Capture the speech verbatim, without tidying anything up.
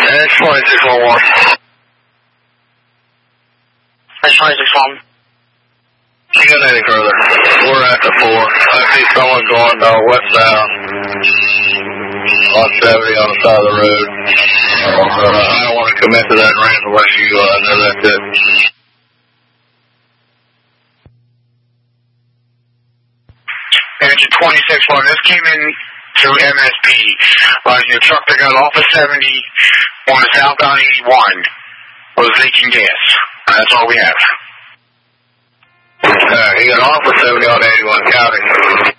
X twenty-six one one. X twenty-six one. Can't get any further. We're at the four. I see someone going uh, westbound on seventy on the side of the road. Uh, I don't want to commit to that range unless you uh, know that's it. Engine twenty-six one. This came in through M S P. Uh, your truck that got off of seventy on the southbound eighty-one was leaking gas. That's all we have. Uh, he got off of seventy on eighty-one, counting.